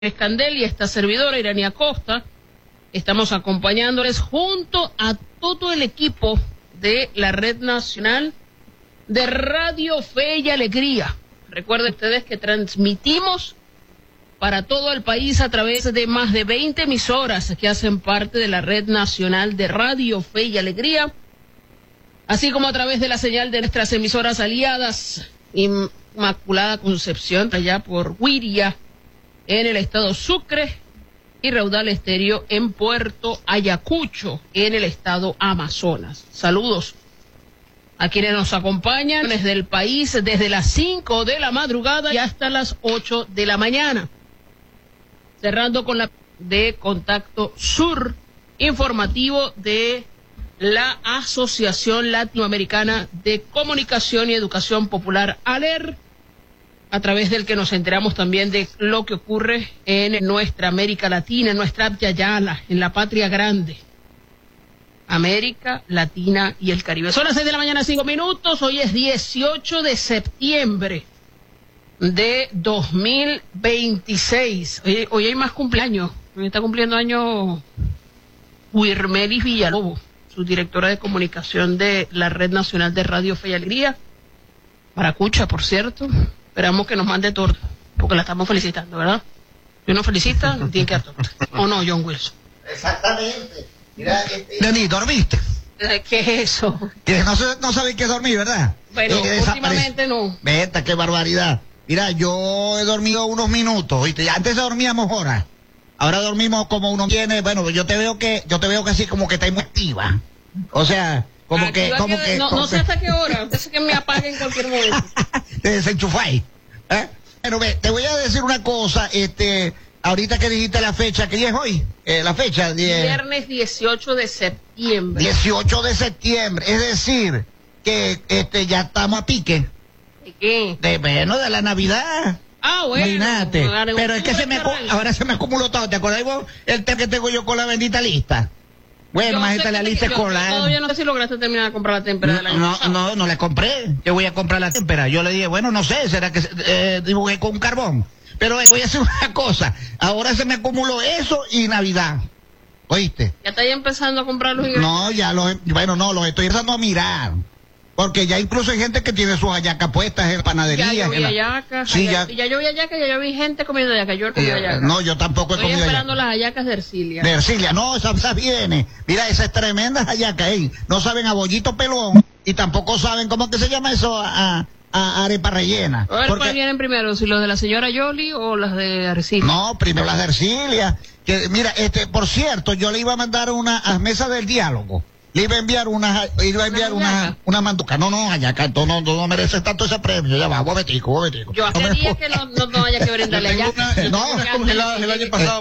Escandel y esta servidora, Irania Costa, estamos acompañándoles junto a todo el equipo de la Red Nacional de Radio Fe y Alegría. Recuerden ustedes que transmitimos para todo el país a través de más de 20 emisoras que hacen parte de la Red Nacional de Radio Fe y Alegría, así como a través de la señal de nuestras emisoras aliadas, Inmaculada Concepción, allá por Huiria, en el estado Sucre, y Raudal Estéreo en Puerto Ayacucho, en el estado Amazonas. Saludos a quienes nos acompañan desde el país desde las 5 de la madrugada y hasta las 8 de la mañana. Cerrando con la de Contacto Sur, informativo de la Asociación Latinoamericana de Comunicación y Educación Popular, ALER, a través del que nos enteramos también de lo que ocurre en nuestra América Latina, en nuestra Abya-Yala, en la patria grande, América Latina y el Caribe. Son las 6 de la mañana, 5 minutos. Hoy es 18 de septiembre de 2026. Hoy hay más cumpleaños. Hoy está cumpliendo año Wirmelis Villalobos, su directora de comunicación de la Red Nacional de Radio Fe y Alegría. Maracucha, por cierto. Esperamos que nos mande torta, porque la estamos felicitando, ¿verdad? Si uno felicita, tiene que dar torta. ¿O no, John Wilson? Exactamente. Mira, Denis, ¿dormiste? ¿Qué es eso? Que no sabes qué es dormir, ¿verdad? Bueno, últimamente no. Vete, qué barbaridad. Mira, yo he dormido unos minutos, ¿viste? Antes dormíamos horas. Ahora dormimos como uno tiene. Bueno, yo te veo que así como que está muy activa. O sea, como que no sé hasta qué hora. Entonces que me apaguen en cualquier momento. Te desenchufáis. Bueno, ve, te voy a decir una cosa, ahorita que dijiste la fecha, ¿qué día es hoy? La fecha. Viernes 18 de septiembre. 18 de septiembre, es decir, que ya estamos a pique. ¿De qué? De la Navidad. Ah, bueno. Imagínate. Pero es que ahora se me acumuló todo. ¿Te acuerdas vos el tema que tengo yo con la bendita lista? Bueno, imagínate la lista escolar. Todavía no sé si lograste terminar de comprar la témpera del año pasado. No la compré. Yo voy a comprar la témpera. Yo le dije, bueno, no sé, será que dibujé con un carbón. Pero voy a hacer una cosa. Ahora se me acumuló eso y Navidad. ¿Oíste? ¿Ya está ahí empezando a comprar los ingredientes? No, los estoy empezando a mirar. Porque ya incluso hay gente que tiene sus hallacas puestas en panaderías. Ya yo vi hallacas. Sí, ya yo vi hallacas, ya yo vi gente comiendo hallacas. Yo he comido hallacas. No, yo tampoco he comido hallacas. Estoy esperando las hallacas de Ercilia. De Ercilia, no, esa viene. Mira, esa es tremenda hallaca, no saben a bollito pelón y tampoco saben cómo que se llama eso, a arepa rellena. A ver, ¿cuál vienen primero? ¿Si los de la señora Yoli o las de Ercilia? No, primero las de Ercilia. Que, mira, por cierto, yo le iba a mandar a Mesa del Diálogo. Le iba a enviar una manduca. No, hallaca, no mereces tanto ese premio. Ya va, huevetico. Yo hace días que no haya que brindarle hallaca. No, congeladas el año pasado.